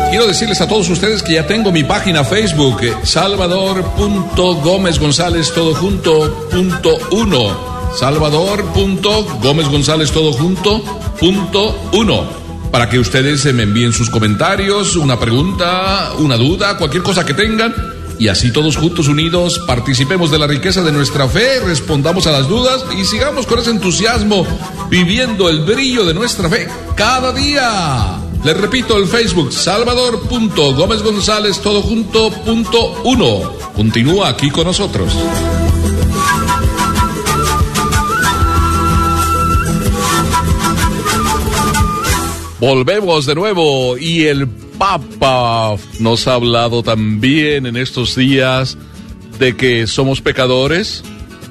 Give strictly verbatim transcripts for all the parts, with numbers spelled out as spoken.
Quiero decirles a todos ustedes que ya tengo mi página Facebook, Salvador punto Gómez González todo junto punto uno. Salvador punto Gómez González todo junto punto uno. Para que ustedes me envíen sus comentarios, una pregunta, una duda, cualquier cosa que tengan. Y así todos juntos unidos participemos de la riqueza de nuestra fe, respondamos a las dudas y sigamos con ese entusiasmo viviendo el brillo de nuestra fe cada día. Les repito, el Facebook, Salvador punto Gómez González todo junto punto uno. Continúa aquí con nosotros. Volvemos de nuevo y el Papa nos ha hablado también en estos días de que somos pecadores.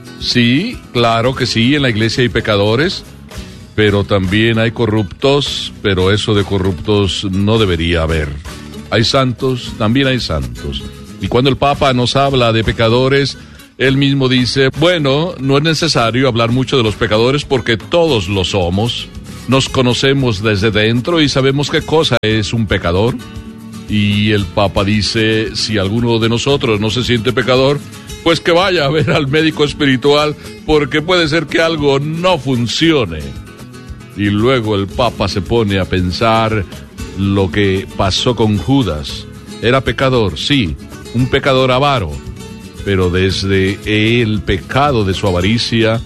Sí, claro que sí, en la iglesia hay pecadores, pero también hay corruptos, pero eso de corruptos no debería haber. Hay santos, también hay santos. Y cuando el Papa nos habla de pecadores, él mismo dice, bueno, no es necesario hablar mucho de los pecadores porque todos lo somos. Nos conocemos desde dentro y sabemos qué cosa es un pecador. Y el Papa dice, si alguno de nosotros no se siente pecador, pues que vaya a ver al médico espiritual porque puede ser que algo no funcione. Y luego el Papa se pone a pensar lo que pasó con Judas. Era pecador, sí, un pecador avaro, pero desde el pecado de su avaricia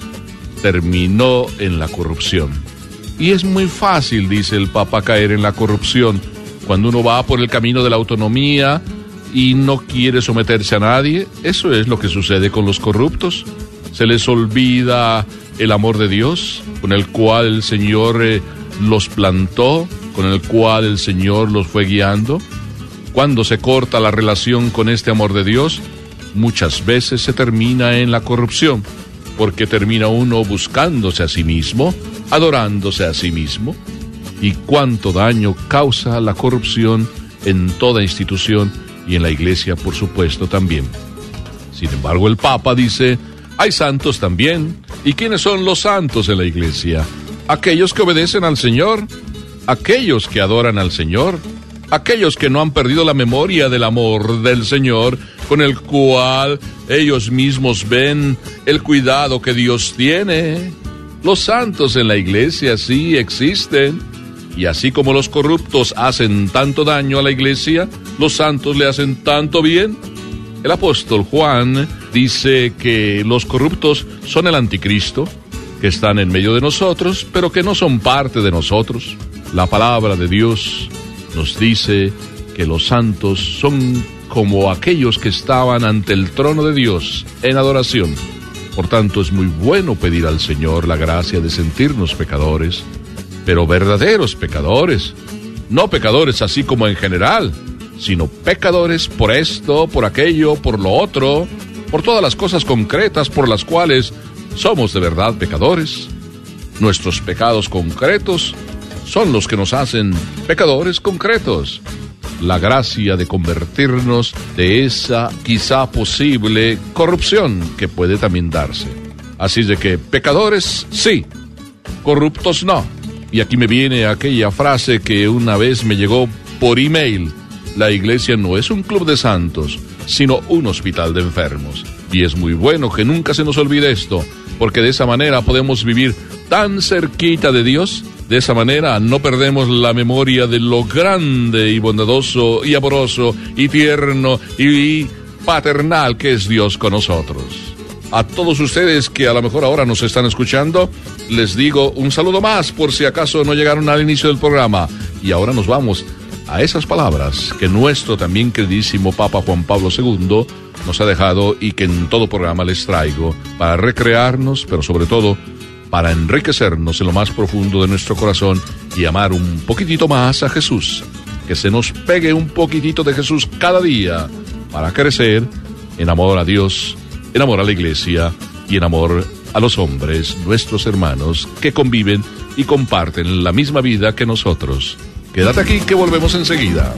terminó en la corrupción. Y es muy fácil, dice el Papa, caer en la corrupción cuando uno va por el camino de la autonomía y no quiere someterse a nadie. Eso es lo que sucede con los corruptos. Se les olvida el amor de Dios, con el cual el Señor eh, los plantó, con el cual el Señor los fue guiando. Cuando se corta la relación con este amor de Dios, muchas veces se termina en la corrupción, porque termina uno buscándose a sí mismo, adorándose a sí mismo. Y cuánto daño causa la corrupción en toda institución y en la iglesia, por supuesto, también. Sin embargo, el Papa dice, hay santos también. ¿Y quiénes son los santos en la iglesia? Aquellos que obedecen al Señor, aquellos que adoran al Señor, aquellos que no han perdido la memoria del amor del Señor, con el cual ellos mismos ven el cuidado que Dios tiene. Los santos en la iglesia sí existen. Y así como los corruptos hacen tanto daño a la iglesia, los santos le hacen tanto bien. El apóstol Juan dice que los corruptos son el anticristo, que están en medio de nosotros, pero que no son parte de nosotros. La palabra de Dios nos dice que los santos son como aquellos que estaban ante el trono de Dios en adoración. Por tanto, es muy bueno pedir al Señor la gracia de sentirnos pecadores, pero verdaderos pecadores, no pecadores así como en general, sino pecadores por esto, por aquello, por lo otro, por todas las cosas concretas por las cuales somos de verdad pecadores. Nuestros pecados concretos son los que nos hacen pecadores concretos. La gracia de convertirnos de esa quizá posible corrupción que puede también darse. Así de que pecadores sí, corruptos no. Y aquí me viene aquella frase que una vez me llegó por email. La iglesia no es un club de santos, sino un hospital de enfermos. Y es muy bueno que nunca se nos olvide esto, porque de esa manera podemos vivir tan cerquita de Dios. De esa manera no perdemos la memoria de lo grande y bondadoso y amoroso y tierno y paternal que es Dios con nosotros. A todos ustedes que a lo mejor ahora nos están escuchando, les digo un saludo más por si acaso no llegaron al inicio del programa. Y ahora nos vamos a esas palabras que nuestro también queridísimo Papa Juan Pablo segundo nos ha dejado y que en todo programa les traigo para recrearnos, pero sobre todo para enriquecernos en lo más profundo de nuestro corazón y amar un poquitito más a Jesús. Que se nos pegue un poquitito de Jesús cada día para crecer en amor a Dios, en amor a la iglesia y en amor a los hombres, nuestros hermanos, que conviven y comparten la misma vida que nosotros. Quédate aquí que volvemos enseguida.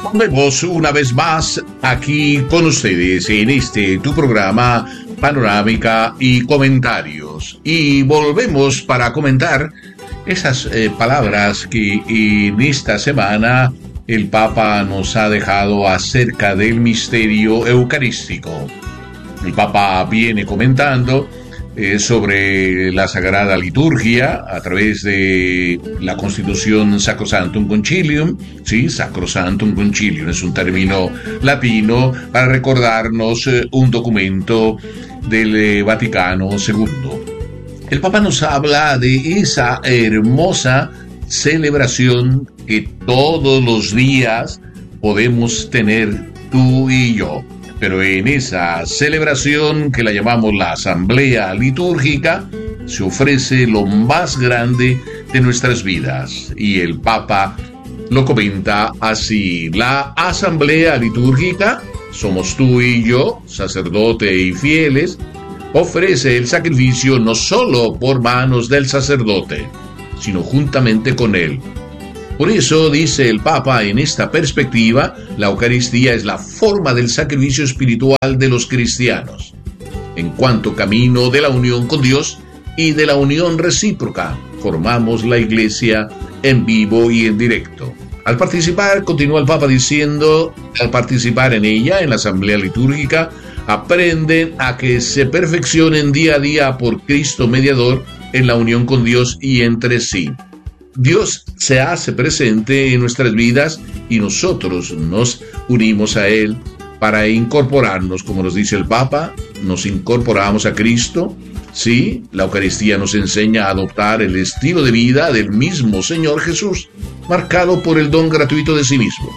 Volvemos una vez más aquí con ustedes en este tu programa Panorámica y Comentarios. Y volvemos para comentar esas eh, palabras que en esta semana el Papa nos ha dejado acerca del misterio eucarístico. El Papa viene comentando eh, sobre la Sagrada Liturgia a través de la Constitución Sacrosanctum Concilium. Sí, Sacrosanctum Concilium es un término latino para recordarnos eh, un documento del eh, Vaticano segundo. El Papa nos habla de esa hermosa celebración que todos los días podemos tener tú y yo. Pero en esa celebración que la llamamos la Asamblea Litúrgica, se ofrece lo más grande de nuestras vidas. Y el Papa lo comenta así: la Asamblea Litúrgica, somos tú y yo, sacerdote y fieles, ofrece el sacrificio no solo por manos del sacerdote, sino juntamente con él. Por eso, dice el Papa, en esta perspectiva, la Eucaristía es la forma del sacrificio espiritual de los cristianos, en cuanto camino de la unión con Dios y de la unión recíproca. Formamos la Iglesia en vivo y en directo. Al participar, continúa el Papa diciendo, al participar en ella, en la Asamblea Litúrgica, aprenden a que se perfeccionen día a día por Cristo mediador en la unión con Dios y entre sí. Dios se hace presente en nuestras vidas y nosotros nos unimos a Él para incorporarnos, como nos dice el Papa, nos incorporamos a Cristo. Sí, la Eucaristía nos enseña a adoptar el estilo de vida del mismo Señor Jesús, marcado por el don gratuito de sí mismo.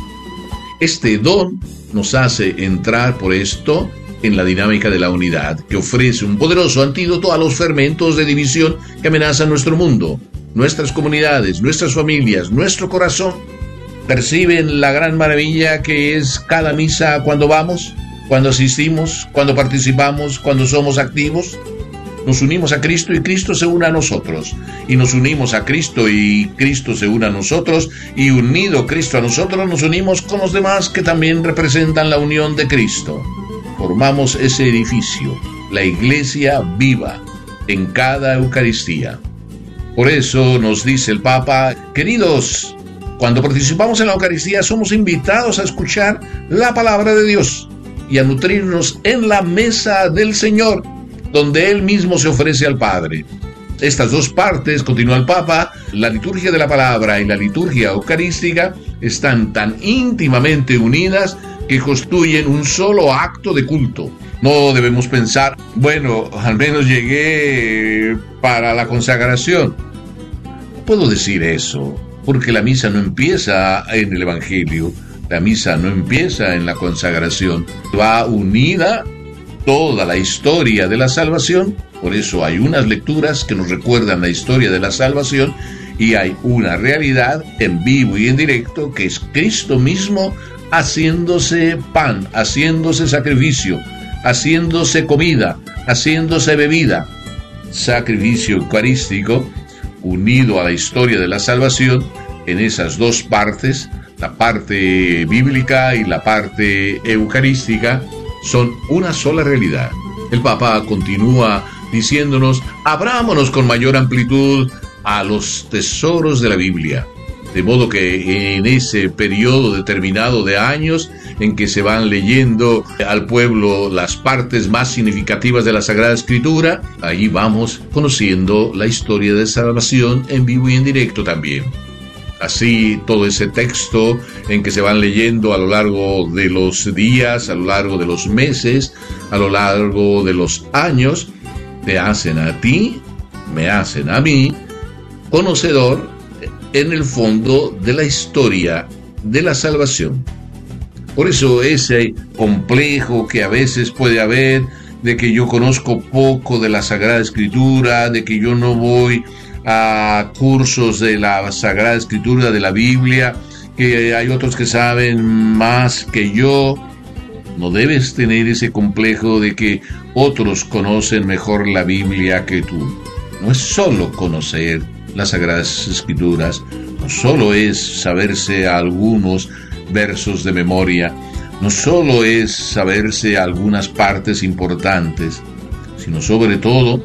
Este don nos hace entrar por esto en la dinámica de la unidad, que ofrece un poderoso antídoto a los fermentos de división que amenazan nuestro mundo, nuestras comunidades, nuestras familias, nuestro corazón. ¿Perciben la gran maravilla que es cada misa cuando vamos, cuando asistimos, cuando participamos, cuando somos activos? Nos unimos a Cristo y Cristo se une a nosotros. Y nos unimos a Cristo y Cristo se une a nosotros. Y unido Cristo a nosotros, nos unimos con los demás que también representan la unión de Cristo. Formamos ese edificio, la Iglesia viva, en cada Eucaristía. Por eso nos dice el Papa, queridos, cuando participamos en la Eucaristía somos invitados a escuchar la palabra de Dios y a nutrirnos en la mesa del Señor, donde Él mismo se ofrece al Padre. Estas dos partes, continúa el Papa, la liturgia de la palabra y la liturgia eucarística, están tan íntimamente unidas que constituyen un solo acto de culto. No debemos pensar, bueno, al menos llegué para la consagración. No puedo decir eso, porque la misa no empieza en el Evangelio, la misa no empieza en la consagración, va unida toda la historia de la salvación. Por eso hay unas lecturas que nos recuerdan la historia de la salvación y hay una realidad en vivo y en directo que es Cristo mismo haciéndose pan, haciéndose sacrificio, haciéndose comida, haciéndose bebida. Sacrificio eucarístico unido a la historia de la salvación en esas dos partes, la parte bíblica y la parte eucarística, son una sola realidad. El Papa continúa diciéndonos, abrámonos con mayor amplitud a los tesoros de la Biblia, de modo que en ese periodo determinado de años en que se van leyendo al pueblo las partes más significativas de la Sagrada Escritura, ahí vamos conociendo la historia de salvación en vivo y en directo también. Así, todo ese texto en que se van leyendo a lo largo de los días, a lo largo de los meses, a lo largo de los años, te hacen a ti, me hacen a mí, conocedor en el fondo de la historia de la salvación. Por eso ese complejo que a veces puede haber de que yo conozco poco de la Sagrada Escritura, de que yo no voy a cursos de la Sagrada Escritura, de la Biblia, que hay otros que saben más que yo. No debes tener ese complejo de que otros conocen mejor la Biblia que tú. No es solo conocer las Sagradas Escrituras, no solo es saberse algunos versos de memoria, no solo es saberse algunas partes importantes, sino sobre todo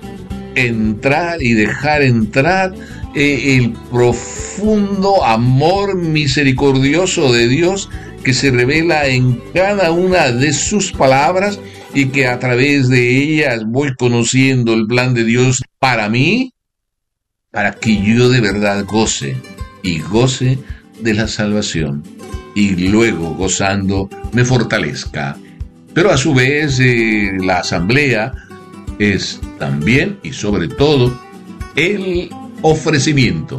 entrar y dejar entrar eh, el profundo amor misericordioso de Dios que se revela en cada una de sus palabras y que a través de ellas voy conociendo el plan de Dios para mí, para que yo de verdad goce y goce de la salvación y luego gozando me fortalezca. Pero a su vez eh, la asamblea es también y sobre todo el ofrecimiento,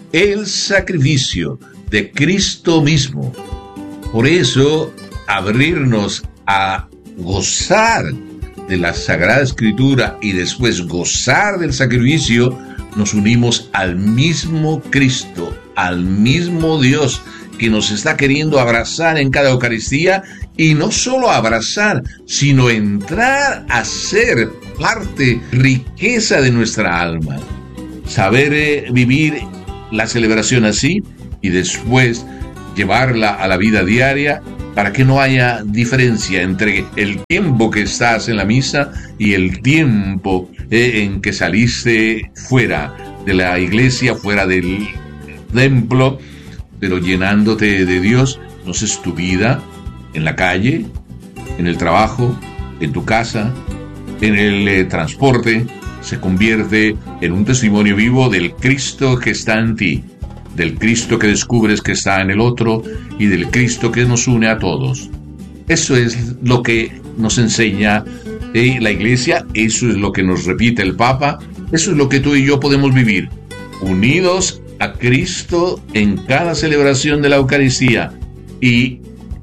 el sacrificio de Cristo mismo. Por eso, abrirnos a gozar de la Sagrada Escritura y después gozar del sacrificio, nos unimos al mismo Cristo, al mismo Dios que nos está queriendo abrazar en cada Eucaristía, y no solo abrazar, sino entrar a ser parte, riqueza de nuestra alma. Saber eh, vivir la celebración así y después llevarla a la vida diaria para que no haya diferencia entre el tiempo que estás en la misa y el tiempo eh, en que saliste fuera de la iglesia, fuera del templo, pero llenándote de Dios. Entonces tu vida en la calle, en el trabajo, en tu casa, en el eh, transporte, se convierte en un testimonio vivo del Cristo que está en ti, del Cristo que descubres que está en el otro y del Cristo que nos une a todos. Eso es lo que nos enseña eh, la Iglesia, eso es lo que nos repite el Papa, eso es lo que tú y yo podemos vivir, unidos a Cristo en cada celebración de la Eucaristía y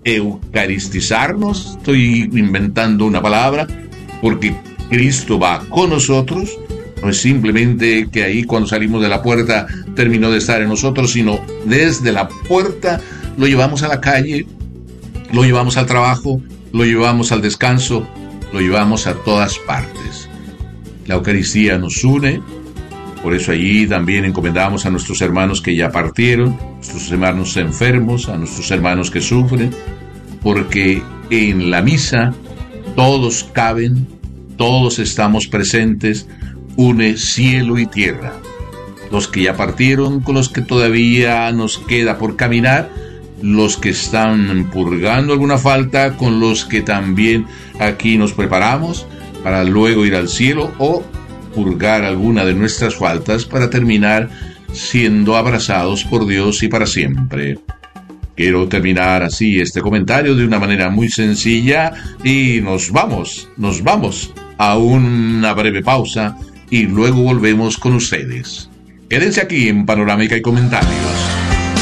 eucaristizarnos. Estoy inventando una palabra porque Cristo va con nosotros. No es simplemente que ahí cuando salimos de la puerta terminó de estar en nosotros, sino desde la puerta lo llevamos a la calle, lo llevamos al trabajo, lo llevamos al descanso, lo llevamos a todas partes. La Eucaristía nos une. Por eso allí también encomendamos a nuestros hermanos que ya partieron, a nuestros hermanos enfermos, a nuestros hermanos que sufren, porque en la misa todos caben, todos estamos presentes, une cielo y tierra. Los que ya partieron, con los que todavía nos queda por caminar, los que están purgando alguna falta, con los que también aquí nos preparamos para luego ir al cielo o purgar alguna de nuestras faltas para terminar siendo abrazados por Dios y para siempre. Quiero terminar así este comentario de una manera muy sencilla y nos vamos, nos vamos a una breve pausa y luego volvemos con ustedes. Quédense aquí en Panorámica y Comentarios.